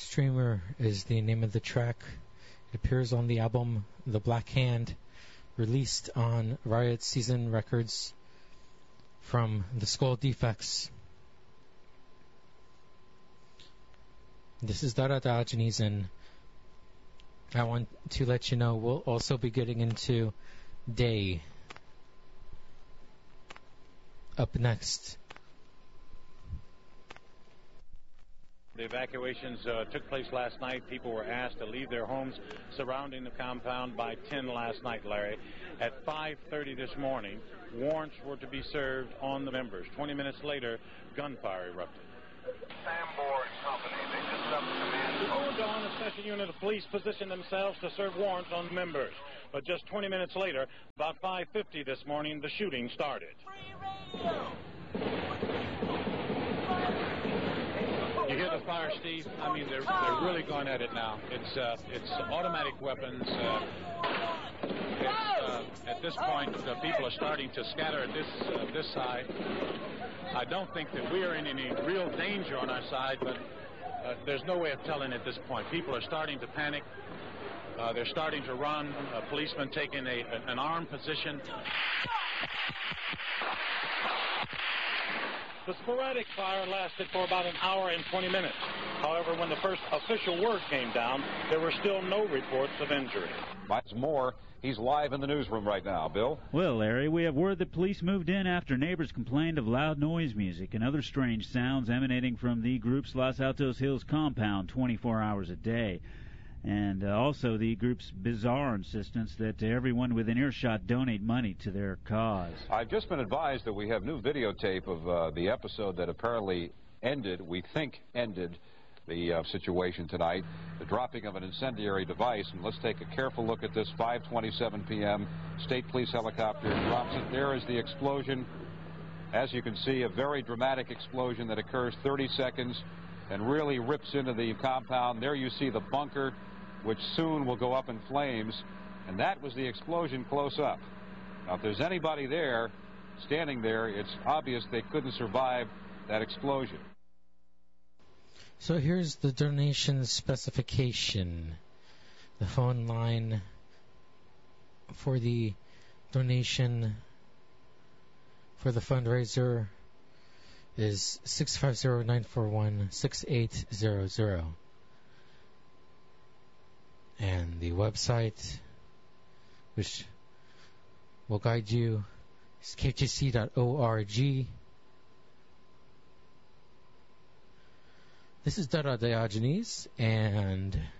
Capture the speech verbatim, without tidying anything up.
Streamer is the name of the track. It appears on the album The Black Hand, released on Riot Season Records from the Skull Defects. This is Dada Diogenes, and I want to let you know we'll also be getting into Day up next. The evacuations uh, took place last night. People were asked to leave their homes surrounding the compound by ten last night, Larry. At five thirty this morning, warrants were to be served on the members. twenty minutes later, gunfire erupted. Sambor and Company, they just left the command post. Before dawn, a special unit of police positioned themselves to serve warrants on members. But just twenty minutes later, about five fifty this morning, the shooting started. Free radio! You hear the fire, Steve? I mean, they're they're really going at it now. It's uh, it's automatic weapons. Uh, it's, uh, at this point, uh, people are starting to scatter at this uh, this side. I don't think that we are in any real danger on our side, but uh, there's no way of telling at this point. People are starting to panic. Uh, they're starting to run. A policeman taking a an armed position. The sporadic fire lasted for about an hour and twenty minutes. However, when the first official word came down, there were still no reports of injury. Miles Moore, he's live in the newsroom right now. Bill? Well, Larry, we have word that police moved in after neighbors complained of loud noise music and other strange sounds emanating from the group's Los Altos Hills compound twenty-four hours a day. And uh, also the group's bizarre insistence that everyone within earshot donate money to their cause. I've just been advised that we have new videotape of uh, the episode that apparently ended, we think ended, the uh, situation tonight, the dropping of an incendiary device. And let's take a careful look at this. five twenty-seven p m State Police helicopter drops it. There is the explosion. As you can see, a very dramatic explosion that occurs thirty seconds and really rips into the compound. There you see the bunker, which soon will go up in flames, and that was the explosion close up. Now, if there's anybody there, standing there, it's obvious they couldn't survive that explosion. So here's the donation specification. The phone line for the donation for the fundraiser is six five zero, nine four one, six eight zero zero. And the website, which will guide you, is k j c dot org. This is Dada Diogenes, and